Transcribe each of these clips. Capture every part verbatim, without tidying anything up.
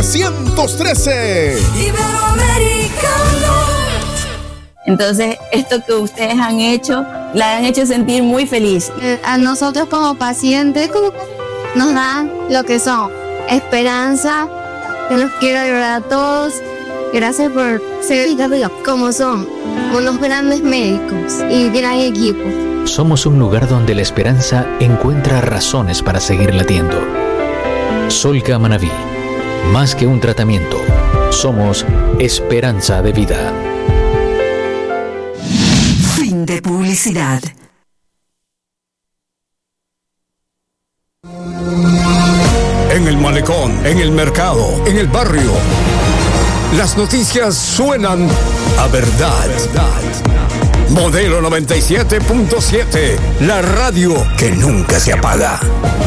novecientos trece. Iberoamericano. Entonces, esto que ustedes han hecho, la han hecho sentir muy feliz. A nosotros como pacientes nos dan lo que son esperanza. Yo los quiero ayudar a todos. Gracias por ser como son, unos grandes médicos y gran equipo. Somos un lugar donde la esperanza encuentra razones para seguir latiendo. Solca Manabí, más que un tratamiento, somos esperanza de vida. Fin de publicidad. En el malecón, en el mercado, en el barrio. Las noticias suenan a verdad. Modelo noventa y siete punto siete, la radio que nunca se apaga.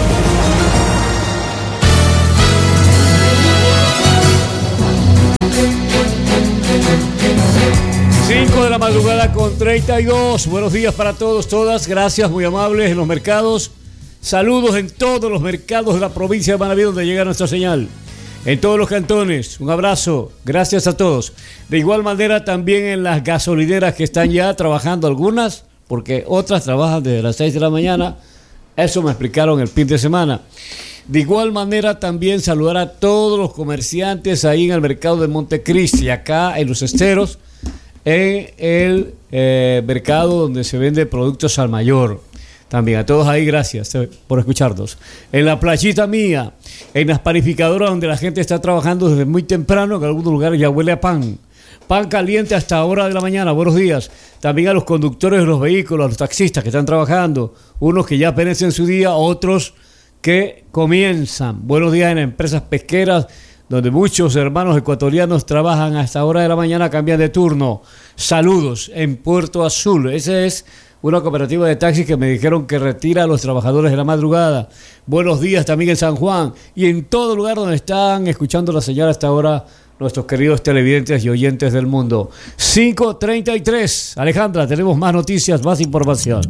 cinco de la madrugada con treinta y dos. Buenos días para todos, todas. Gracias, muy amables en los mercados. Saludos en todos los mercados de la provincia de Manabí donde llega nuestra señal. En todos los cantones, un abrazo, gracias a todos. De igual manera también en las gasolineras que están ya trabajando algunas, porque otras trabajan desde las seis de la mañana. Eso me explicaron el fin de semana. De igual manera también saludar a todos los comerciantes ahí en el mercado de Montecristi, acá en Los Esteros, en el eh, mercado donde se vende productos al mayor. También a todos ahí, gracias por escucharnos. En la playita mía, en las panificadoras donde la gente está trabajando desde muy temprano, en algunos lugares ya huele a pan. Pan caliente hasta hora de la mañana, buenos días. También a los conductores de los vehículos, a los taxistas que están trabajando, unos que ya apenas en su día, otros que comienzan. Buenos días en empresas pesqueras, donde muchos hermanos ecuatorianos trabajan hasta hora de la mañana, cambian de turno. Saludos en Puerto Azul, ese es una cooperativa de taxis que me dijeron que retira a los trabajadores de la madrugada. Buenos días también en San Juan y en todo lugar donde están escuchando la señal hasta ahora nuestros queridos televidentes y oyentes del mundo. cinco treinta y tres. Alejandra, tenemos más noticias, más información.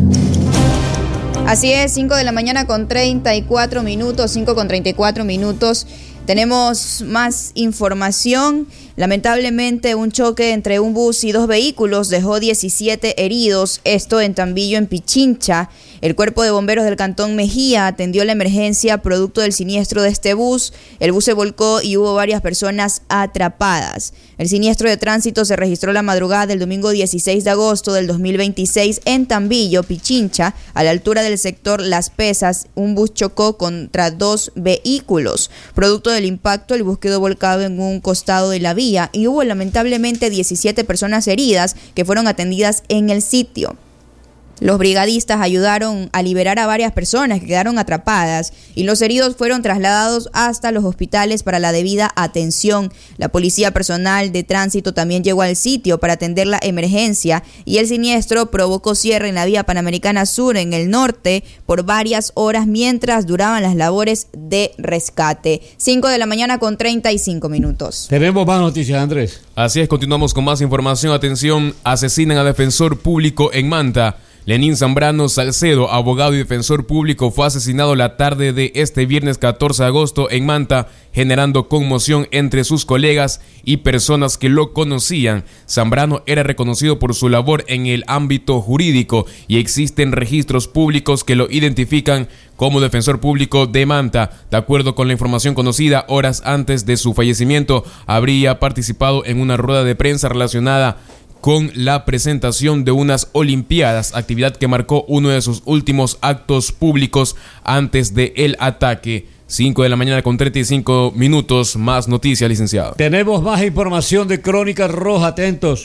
Así es, cinco de la mañana con treinta y cuatro minutos, cinco con treinta y cuatro minutos. Tenemos más información. Lamentablemente, un choque entre un bus y dos vehículos dejó diecisiete heridos, esto en Tambillo, en Pichincha. El cuerpo de bomberos del cantón Mejía atendió la emergencia producto del siniestro de este bus. El bus se volcó y hubo varias personas atrapadas. El siniestro de tránsito se registró la madrugada del domingo dieciséis de agosto del dos mil veintiséis en Tambillo, Pichincha, a la altura del sector Las Pesas. Un bus chocó contra dos vehículos. Producto del impacto, el bus quedó volcado en un costado de la vía y hubo lamentablemente diecisiete personas heridas que fueron atendidas en el sitio. Los brigadistas ayudaron a liberar a varias personas que quedaron atrapadas y los heridos fueron trasladados hasta los hospitales para la debida atención. La policía personal de tránsito también llegó al sitio para atender la emergencia y el siniestro provocó cierre en la vía Panamericana Sur en el norte por varias horas mientras duraban las labores de rescate. cinco de la mañana con treinta y cinco minutos. Tenemos más noticias, Andrés. Así es, continuamos con más información. Atención, asesinan a defensor público en Manta. Lenín Zambrano Salcedo, abogado y defensor público, fue asesinado la tarde de este viernes catorce de agosto en Manta, generando conmoción entre sus colegas y personas que lo conocían. Zambrano era reconocido por su labor en el ámbito jurídico y existen registros públicos que lo identifican como defensor público de Manta. De acuerdo con la información conocida, horas antes de su fallecimiento, habría participado en una rueda de prensa relacionada con la presentación de unas Olimpiadas, actividad que marcó uno de sus últimos actos públicos antes del ataque. cinco de la mañana con treinta y cinco minutos, más noticias, licenciado. Tenemos más información de Crónica Roja, atentos.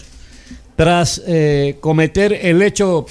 Tras eh, cometer el hecho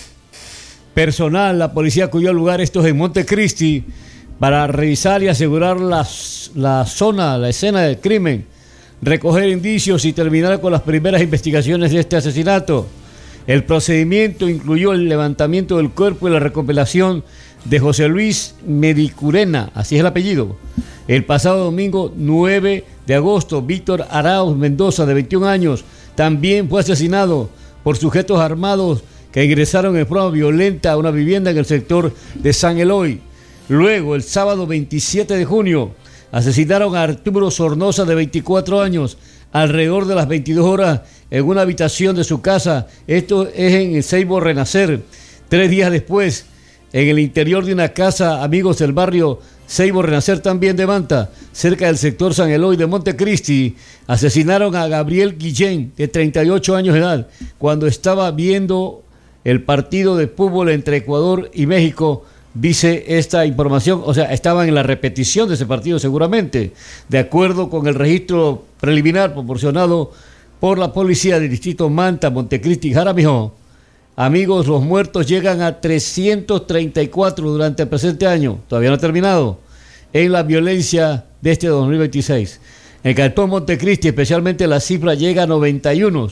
personal, la policía acudió al lugar, estos en Montecristi, para revisar y asegurar las, la zona, la escena del crimen, recoger indicios y terminar con las primeras investigaciones de este asesinato. El procedimiento incluyó el levantamiento del cuerpo y la recopilación de José Luis Medicurena, así es el apellido. El pasado domingo nueve de agosto, Víctor Arauz Mendoza, de veintiún años, también fue asesinado por sujetos armados que ingresaron en forma violenta a una vivienda en el sector de San Eloy. Luego, el sábado veintisiete de junio, Asesinaron a Arturo Sornosa, de veinticuatro años, alrededor de las veintidós horas en una habitación de su casa. Esto es en el Seibo Renacer. Tres días después, en el interior de una casa, amigos del barrio Seibo Renacer, también de Manta, cerca del sector San Eloy de Montecristi, asesinaron a Gabriel Guillén, de treinta y ocho años de edad, cuando estaba viendo el partido de fútbol entre Ecuador y México. Dice esta información, o sea, estaban en la repetición de ese partido seguramente, de acuerdo con el registro preliminar proporcionado por la policía del distrito Manta, Montecristi y Jaramillo. Amigos, los muertos llegan a trescientos treinta y cuatro durante el presente año, todavía no ha terminado, en la violencia de este dos mil veintiséis. En el cantón Montecristi, especialmente, la cifra llega a noventa y uno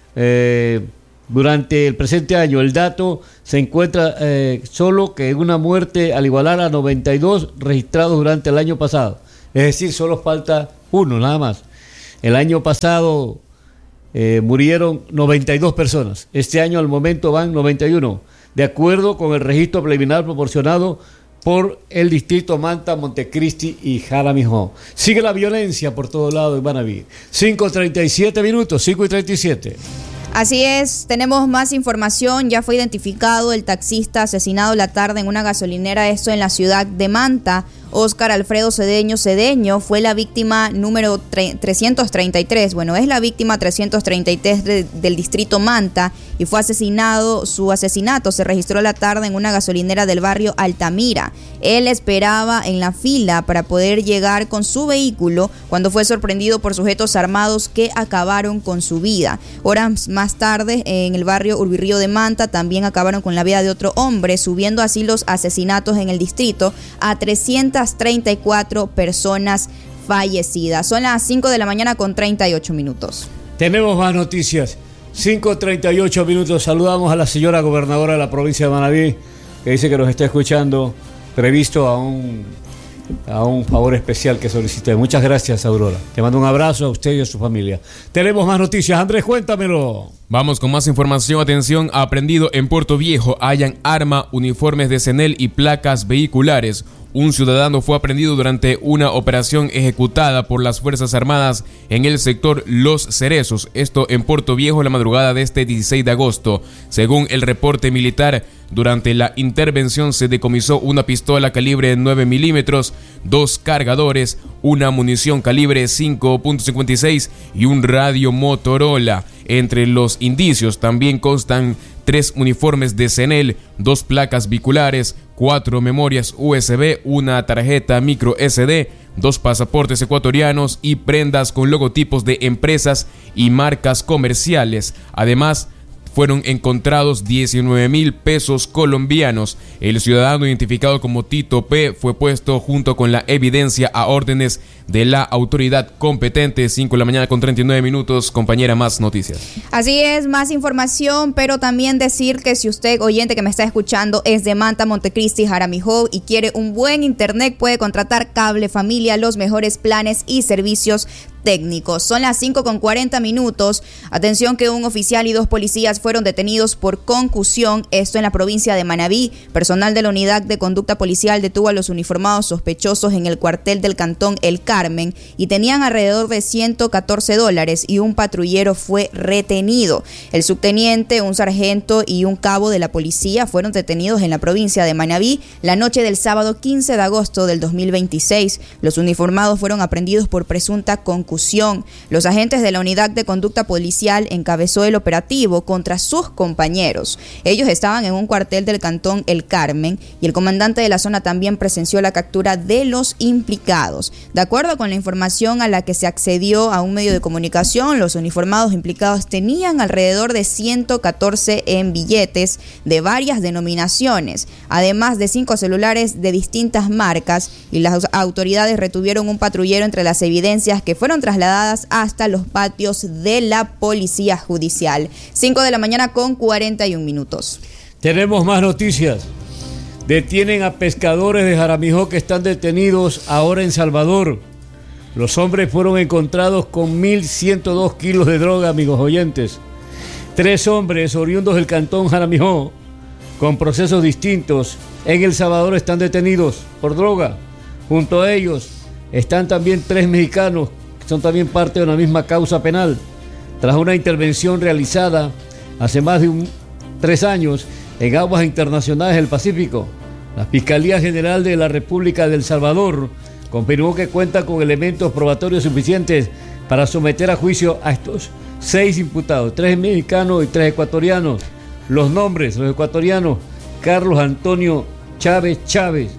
eh, durante el presente año. El dato se encuentra eh, solo que en una muerte al igualar a noventa y dos registrados durante el año pasado. Es decir, solo falta uno, nada más. El año pasado Eh, murieron noventa y dos personas. Este año al momento van noventa y uno, de acuerdo con el registro preliminar proporcionado por el distrito Manta, Montecristi y Jaramillo. Sigue la violencia por todo lado en Manabí. cinco treinta y siete minutos, cinco y treinta y siete. Así es, tenemos más información. Ya fue identificado el taxista asesinado la tarde en una gasolinera, esto en la ciudad de Manta. Óscar Alfredo Cedeño Cedeño fue la víctima número trescientos treinta y tres, bueno, es la víctima trescientos treinta y tres de, del distrito Manta, y fue asesinado, su asesinato se registró la tarde en una gasolinera del barrio Altamira. Él esperaba en la fila para poder llegar con su vehículo cuando fue sorprendido por sujetos armados que acabaron con su vida. Horas más tarde, en el barrio Urbirrío de Manta, también acabaron con la vida de otro hombre, subiendo así los asesinatos en el distrito a trescientas treinta y cuatro personas fallecidas. Son las cinco de la mañana con treinta y ocho minutos. Tenemos más noticias. cinco treinta y ocho minutos. Saludamos a la señora gobernadora de la provincia de Manabí, que dice que nos está escuchando, previsto a un, a un favor especial que solicité. Muchas gracias, Aurora. Te mando un abrazo a usted y a su familia. Tenemos más noticias. Andrés, cuéntamelo. Vamos con más información. Atención, aprendido en Puerto Viejo. Hallan arma, uniformes de CENEL y placas vehiculares. Un ciudadano fue aprehendido durante una operación ejecutada por las Fuerzas Armadas en el sector Los Cerezos, esto en Puerto Viejo, la madrugada de este dieciséis de agosto. Según el reporte militar, durante la intervención se decomisó una pistola calibre nueve milímetros, dos cargadores, una munición calibre cinco punto cincuenta y seis y un radio Motorola. Entre los indicios también constan tres uniformes de CENEL, dos placas vehiculares, cuatro memorias U S B, una tarjeta micro S D, dos pasaportes ecuatorianos y prendas con logotipos de empresas y marcas comerciales. Además, fueron encontrados diecinueve mil pesos colombianos. El ciudadano, identificado como Tito P., fue puesto junto con la evidencia a órdenes de la autoridad competente. cinco de la mañana con treinta y nueve minutos. Compañera, más noticias. Así es, más información, pero también decir que si usted, oyente que me está escuchando, es de Manta, Montecristi, Jaramillo y quiere un buen internet, puede contratar Cable Familia, los mejores planes y servicios técnicos. Son las cinco con cuarenta minutos. Atención, que un oficial y dos policías fueron detenidos por concusión, esto en la provincia de Manabí. Personal de la unidad de conducta policial detuvo a los uniformados sospechosos en el cuartel del cantón El Carmen y tenían alrededor de ciento catorce dólares, y un patrullero fue retenido. El subteniente, un sargento y un cabo de la policía fueron detenidos en la provincia de Manabí la noche del sábado quince de agosto del dos mil veintiséis. Los uniformados fueron aprehendidos por presunta concusión. Los agentes de la unidad de conducta policial encabezó el operativo contra sus compañeros. Ellos estaban en un cuartel del cantón El Carmen y el comandante de la zona también presenció la captura de los implicados. De acuerdo con la información a la que se accedió a un medio de comunicación, los uniformados implicados tenían alrededor de ciento catorce en billetes de varias denominaciones, además de cinco celulares de distintas marcas, y las autoridades retuvieron un patrullero entre las evidencias que fueron trasladadas hasta los patios de la policía judicial. cinco de la mañana con cuarenta y un minutos. Tenemos más noticias. Detienen a pescadores de Jaramillo que están detenidos ahora en Salvador. Los hombres fueron encontrados con mil ciento dos kilos de droga, amigos oyentes. Tres hombres oriundos del cantón Jaramillo, con procesos distintos, en El Salvador están detenidos por droga. Junto a ellos, están también tres mexicanos, que son también parte de una misma causa penal. Tras una intervención realizada hace más de un, tres años en aguas internacionales del Pacífico, la Fiscalía General de la República de El Salvador confirmó que cuenta con elementos probatorios suficientes para someter a juicio a estos seis imputados, tres mexicanos y tres ecuatorianos. Los nombres, los ecuatorianos: Carlos Antonio Chávez Chávez,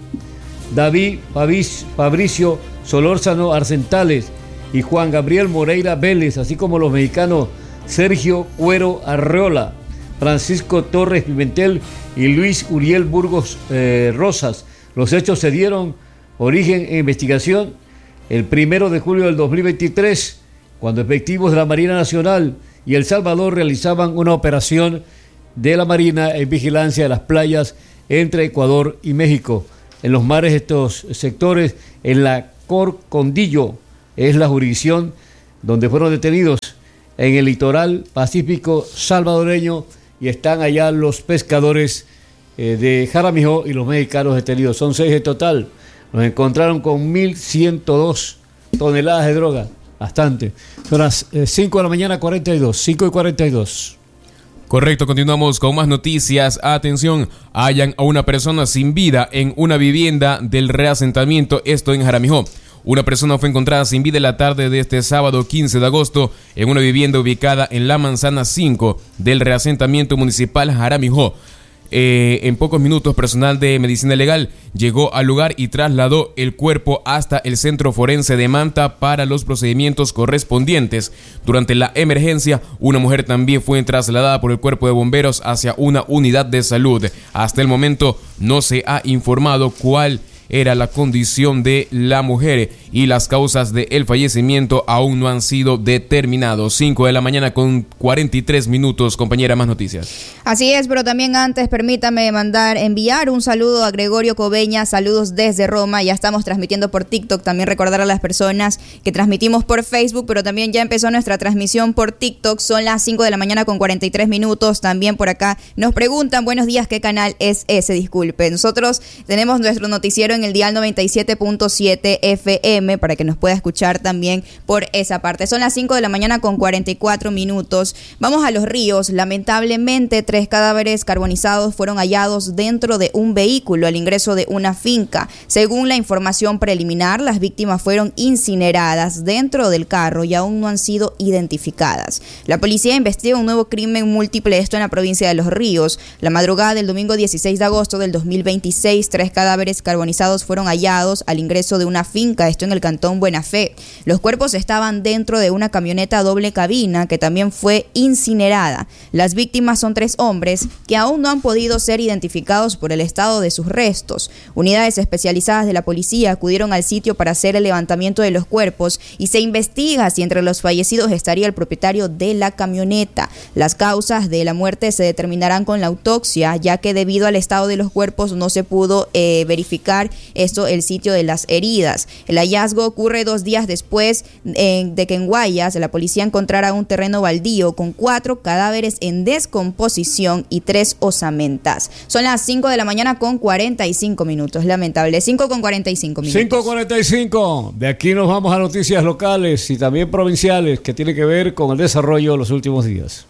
David Fabricio Solórzano Arcentales y Juan Gabriel Moreira Vélez, así como los mexicanos Sergio Cuero Arreola, Francisco Torres Pimentel y Luis Uriel Burgos eh, Rosas. Los hechos se dieron origen e investigación el primero de julio del dos mil veintitrés, cuando efectivos de la Marina Nacional y El Salvador realizaban una operación de la Marina en vigilancia de las playas entre Ecuador y México. En los mares de estos sectores, en la Corcondillo, es la jurisdicción donde fueron detenidos en el litoral pacífico salvadoreño, y están allá los pescadores eh, de Jaramillo y los mexicanos detenidos. Son seis en total. Nos encontraron con mil ciento dos toneladas de droga. Bastante. Son las eh, cinco de la mañana, cuarenta y dos. cinco y cuarenta y dos. Correcto, continuamos con más noticias. Atención, hallan a una persona sin vida en una vivienda del reasentamiento, esto en Jaramillo. Una persona fue encontrada sin vida en la tarde de este sábado quince de agosto en una vivienda ubicada en la manzana cinco del reasentamiento municipal Jaramillo. Eh, en pocos minutos, personal de medicina legal llegó al lugar y trasladó el cuerpo hasta el centro forense de Manta para los procedimientos correspondientes. Durante la emergencia, una mujer también fue trasladada por el cuerpo de bomberos hacia una unidad de salud. Hasta el momento no se ha informado cuál era la condición de la mujer y las causas del fallecimiento aún no han sido determinados. cinco de la mañana con cuarenta y tres minutos, compañera, más noticias. Así es, pero también antes permítame mandar, enviar un saludo a Gregorio Cobeña, saludos desde Roma. Ya estamos transmitiendo por TikTok, también recordar a las personas que transmitimos por Facebook, pero también ya empezó nuestra transmisión por TikTok. Son las cinco de la mañana con cuarenta y tres minutos. También por acá nos preguntan, buenos días, ¿qué canal es ese? Disculpe, nosotros tenemos nuestro noticiero en el dial noventa y siete punto siete F M para que nos pueda escuchar también por esa parte. Son las cinco de la mañana con cuarenta y cuatro minutos. Vamos a Los Ríos. Lamentablemente, tres cadáveres carbonizados fueron hallados dentro de un vehículo al ingreso de una finca. Según la información preliminar, las víctimas fueron incineradas dentro del carro y aún no han sido identificadas. La policía investiga un nuevo crimen múltiple, esto en la provincia de Los Ríos. La madrugada del domingo dieciséis de agosto del dos mil veintiséis, tres cadáveres carbonizados fueron hallados al ingreso de una finca, esto en el cantón Buena Fe. Los cuerpos estaban dentro de una camioneta doble cabina que también fue incinerada. Las víctimas son tres hombres que aún no han podido ser identificados por el estado de sus restos. Unidades especializadas de la policía acudieron al sitio para hacer el levantamiento de los cuerpos y se investiga si entre los fallecidos estaría el propietario de la camioneta. Las causas de la muerte se determinarán con la autopsia, ya que debido al estado de los cuerpos no se pudo eh, verificar esto, el sitio de las heridas. El hallazgo ocurre dos días después eh, de que en Guayas la policía encontrara un terreno baldío con cuatro cadáveres en descomposición y tres osamentas. Son las cinco de la mañana con cuarenta y cinco minutos. Lamentable. cinco con cuarenta y cinco minutos. cinco cuarenta y cinco. De aquí nos vamos a noticias locales y también provinciales que tienen que ver con el desarrollo de los últimos días.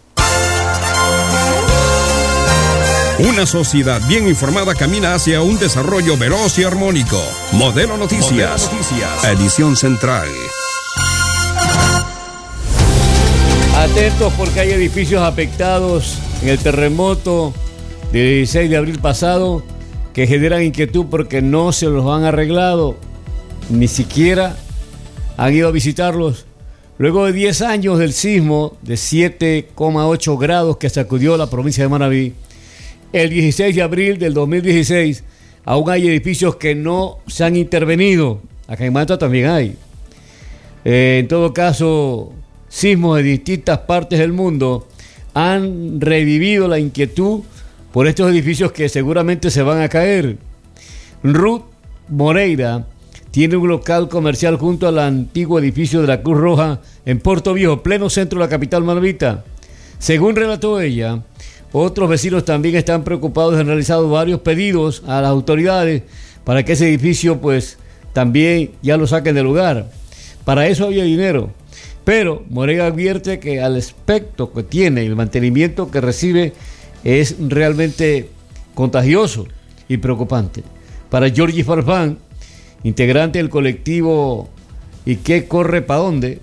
Una sociedad bien informada camina hacia un desarrollo veloz y armónico. Modelo Noticias, Modelo Noticias. Edición central. Atentos porque hay edificios afectados en el terremoto del dieciséis de abril pasado que generan inquietud porque no se los han arreglado, ni siquiera han ido a visitarlos. Luego de diez años del sismo de siete coma ocho grados que sacudió la provincia de Manabí, el dieciséis de abril del dos mil dieciséis, aún hay edificios que no se han intervenido. Acá en Manta también hay. Eh, en todo caso, sismos de distintas partes del mundo han revivido la inquietud por estos edificios que seguramente se van a caer. Ruth Moreira tiene un local comercial junto al antiguo edificio de la Cruz Roja en Puerto Viejo, pleno centro de la capital manabita. Según relató ella, otros vecinos también están preocupados y han realizado varios pedidos a las autoridades para que ese edificio pues también ya lo saquen del lugar. Para eso había dinero. Pero Morega advierte que al aspecto que tiene, el mantenimiento que recibe, es realmente contagioso y preocupante. Para Georgie Farfán, integrante del colectivo ¿Y qué corre para dónde?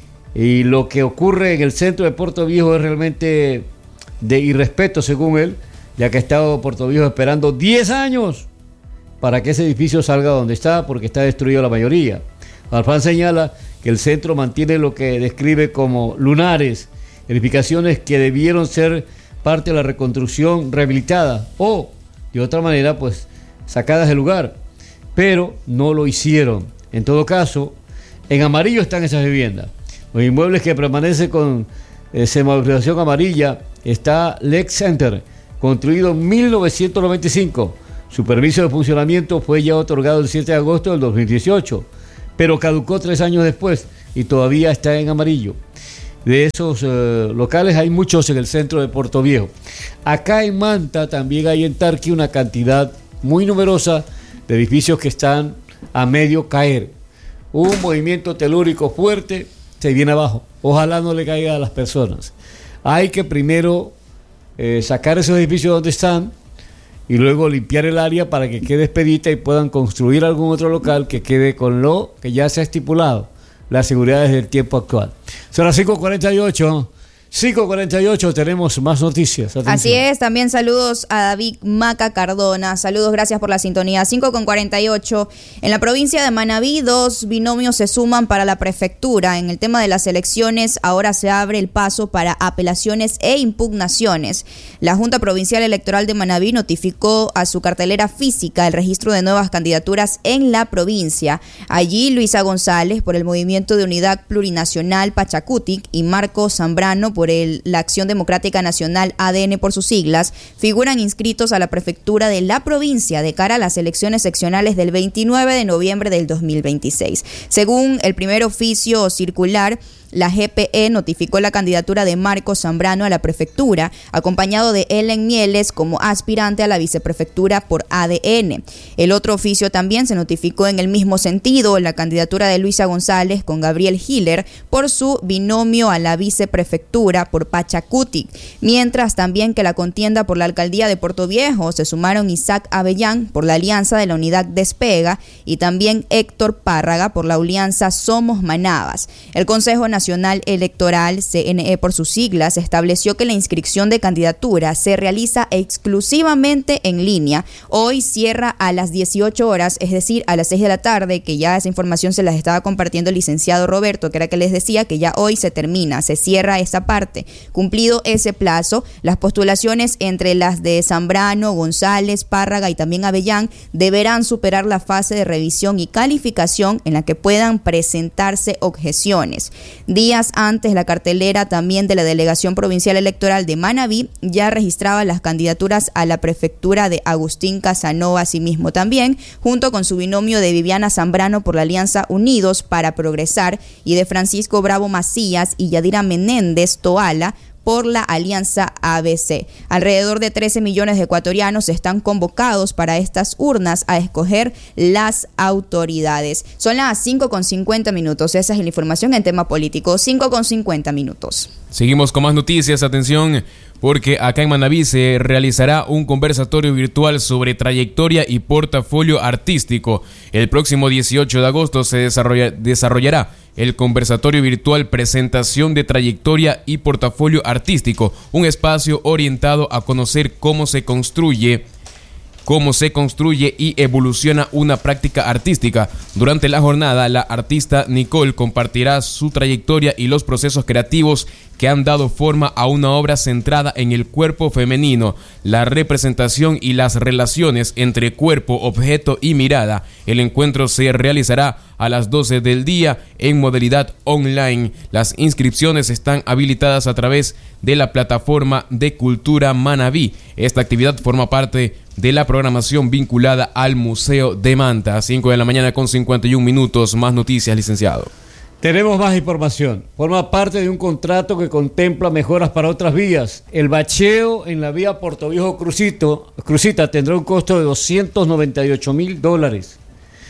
Y lo que ocurre en el centro de Puerto Viejo es realmente de irrespeto, según él, ya que ha estado Puerto Viejo esperando diez años para que ese edificio salga donde está, porque está destruido la mayoría. Farfán señala que el centro mantiene lo que describe como lunares, edificaciones que debieron ser parte de la reconstrucción rehabilitada o, de otra manera, pues sacadas del lugar, pero no lo hicieron. En todo caso, en amarillo están esas viviendas. Los inmuebles que permanecen con eh, semaforización amarilla está Lex Center, construido en mil novecientos noventa y cinco. Su permiso de funcionamiento fue ya otorgado el siete de agosto del dos mil dieciocho, pero caducó tres años después y todavía está en amarillo. De esos eh, locales hay muchos en el centro de Puerto Viejo. Acá en Manta también hay en Tarqui una cantidad muy numerosa de edificios que están a medio caer. Un movimiento telúrico fuerte se viene abajo. Ojalá no le caiga a las personas. Hay que primero eh, sacar esos edificios donde están y luego limpiar el área para que quede expedita y puedan construir algún otro local que quede con lo que ya se ha estipulado, las seguridades del tiempo actual. Son las cinco cuarenta y ocho. cinco cuarenta y ocho, tenemos más noticias. Atención. Así es, también saludos a David Maca Cardona. Saludos, gracias por la sintonía. cinco cuarenta y ocho. En la provincia de Manabí, dos binomios se suman para la prefectura. En el tema de las elecciones, ahora se abre el paso para apelaciones e impugnaciones. La Junta Provincial Electoral de Manabí notificó a su cartelera física el registro de nuevas candidaturas en la provincia. Allí, Luisa González, por el Movimiento de Unidad Plurinacional Pachacutic, y Marco Zambrano, por el, la Acción Democrática Nacional, A D N por sus siglas, figuran inscritos a la prefectura de la provincia de cara a las elecciones seccionales del veintinueve de noviembre del dos mil veintiséis. Según el primer oficio circular, la G P E notificó la candidatura de Marco Zambrano a la prefectura, acompañado de Ellen Mieles como aspirante a la viceprefectura por A D N. El otro oficio también se notificó en el mismo sentido, la candidatura de Luisa González con Gabriel Hiller por su binomio a la viceprefectura por Pachacutic, mientras también que la contienda por la alcaldía de Puerto Viejo se sumaron Isaac Avellán por la alianza de la Unidad Despega y también Héctor Párraga por la alianza Somos Manabas. El Consejo Nacional Nacional Electoral, C N E por sus siglas, estableció que la inscripción de candidatura se realiza exclusivamente en línea. Hoy cierra a las dieciocho horas, es decir, a las seis de la tarde, que ya esa información se las estaba compartiendo el licenciado Roberto, que era que les decía que ya hoy se termina, se cierra esa parte. Cumplido ese plazo, las postulaciones entre las de Zambrano, González, Párraga y también Avellán deberán superar la fase de revisión y calificación en la que puedan presentarse objeciones. Días antes, la cartelera también de la Delegación Provincial Electoral de Manabí ya registraba las candidaturas a la prefectura de Agustín Casanova, asimismo también, junto con su binomio de Viviana Zambrano por la Alianza Unidos para Progresar y de Francisco Bravo Macías y Yadira Menéndez Toala por la Alianza A B C. Alrededor de trece millones de ecuatorianos están convocados para estas urnas a escoger las autoridades. Son las cinco con cincuenta minutos. Esa es la información en tema político. cinco con cincuenta minutos. Seguimos con más noticias. Atención, porque acá en Manabí se realizará un conversatorio virtual sobre trayectoria y portafolio artístico. El próximo dieciocho de agosto se desarrolla, desarrollará el conversatorio virtual Presentación de Trayectoria y Portafolio Artístico, un espacio orientado a conocer cómo se construye cómo se construye y evoluciona una práctica artística. Durante la jornada, la artista Nicole compartirá su trayectoria y los procesos creativos que han dado forma a una obra centrada en el cuerpo femenino, la representación y las relaciones entre cuerpo, objeto y mirada. El encuentro se realizará a las doce del día en modalidad online. Las inscripciones están habilitadas a través de la plataforma de Cultura Manabí. Esta actividad forma parte de la programación vinculada al Museo de Manta. A cinco de la mañana con cincuenta y un minutos. Más noticias, licenciado. Tenemos más información. Forma parte de un contrato que contempla mejoras para otras vías. El bacheo en la vía Puerto Viejo Crucito, Crucita tendrá un costo de doscientos noventa y ocho mil dólares.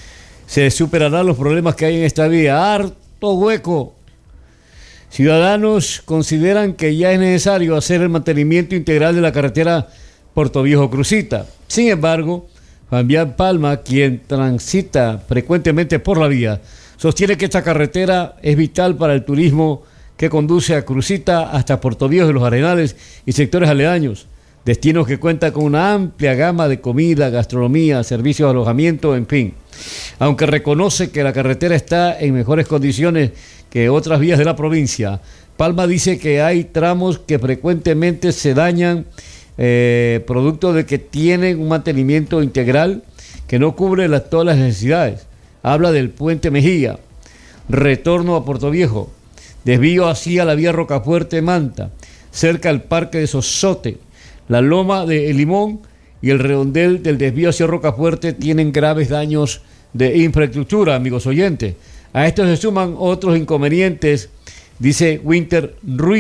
se superarán los problemas que hay en esta vía. Harto hueco. Ciudadanos consideran que ya es necesario hacer el mantenimiento integral de la carretera Puerto Viejo Crucita. Sin embargo, Fabián Palma, quien transita frecuentemente por la vía, sostiene que esta carretera es vital para el turismo que conduce a Crucita hasta Puerto Viejo de los Arenales y sectores aledaños, destinos que cuentan con una amplia gama de comida, gastronomía, servicios de alojamiento, en fin. Aunque reconoce que la carretera está en mejores condiciones que otras vías de la provincia, Palma dice que hay tramos que frecuentemente se dañan eh, producto de que tienen un mantenimiento integral que no cubre las, todas las necesidades. Habla del Puente Mejía, retorno a Puerto Viejo, desvío hacia la vía Rocafuerte-Manta, cerca al Parque de Sosote, la Loma de El Limón y el redondel del desvío hacia Rocafuerte tienen graves daños de infraestructura, amigos oyentes. A esto se suman otros inconvenientes, dice Winter Ruiz.